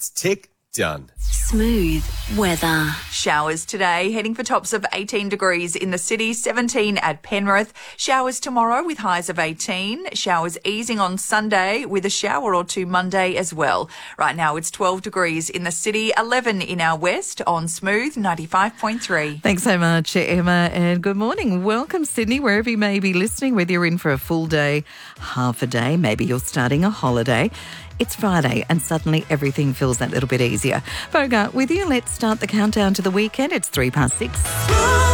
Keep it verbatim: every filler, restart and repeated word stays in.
It's tick done. Smooth weather. Showers today, heading for tops of eighteen degrees in the city, seventeen at Penrith. Showers tomorrow with highs of eighteen. Showers easing on Sunday with a shower or two Monday as well. Right now it's twelve degrees in the city, eleven in our west on Smooth ninety-five point three. Thanks so much, Emma, and good morning. Welcome, Sydney, wherever you may be listening, whether you're in for a full day, half a day, maybe you're starting a holiday. It's Friday and suddenly everything feels that little bit easier. Bogart with you. Let's start the countdown to the weekend. It's three past six.